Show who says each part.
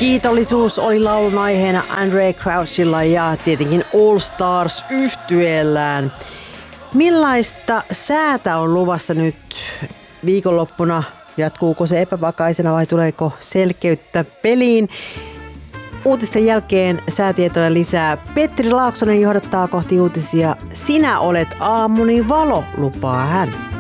Speaker 1: Kiitollisuus oli laulun aiheena Andraé Crouchilla ja tietenkin All Stars -yhtyeellään. Millaista säätä on luvassa nyt viikonloppuna? Jatkuuko se epävakaisena vai tuleeko selkeyttä peliin? Uutisten jälkeen säätietoja lisää. Petri Laaksonen johdattaa kohti uutisia. Sinä olet aamuni valo, lupaa hän.